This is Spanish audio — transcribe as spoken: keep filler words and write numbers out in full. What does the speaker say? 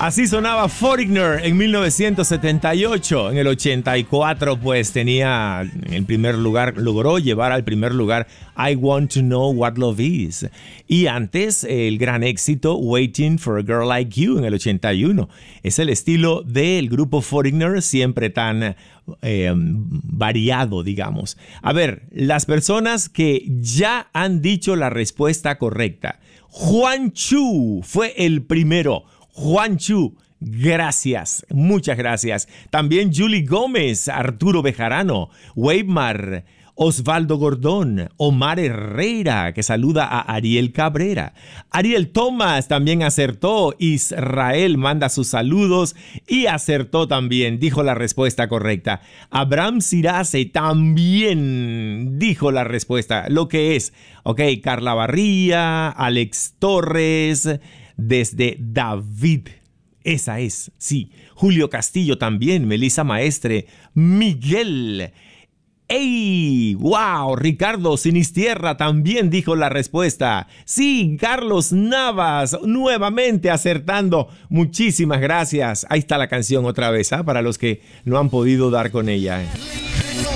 Así sonaba Foreigner en mil novecientos setenta y ocho. En el ochenta y cuatro, pues tenía en el primer lugar, logró llevar al primer lugar I Want to Know What Love Is. Y antes, el gran éxito Waiting for a Girl Like You en el ochenta y uno. Es el estilo del grupo Foreigner, siempre tan eh, variado, digamos. A ver, las personas que ya han dicho la respuesta correcta. Juan Chu fue el primero. Juan Chu, gracias, muchas gracias. También Julie Gómez, Arturo Bejarano, Weimar, Osvaldo Gordón, Omar Herrera, que saluda a Ariel Cabrera. Ariel Thomas también acertó. Israel manda sus saludos y acertó también, dijo la respuesta correcta. Abraham Sirace también dijo la respuesta, lo que es. Ok, Carla Barría, Alex Torres, desde David. Esa es, sí. Julio Castillo también, Melissa Maestre, Miguel. ¡Ey! ¡Wow! Ricardo Sinistierra también dijo la respuesta. Sí, Carlos Navas, nuevamente acertando. Muchísimas gracias. Ahí está la canción otra vez, ¿eh? Para los que no han podido dar con ella.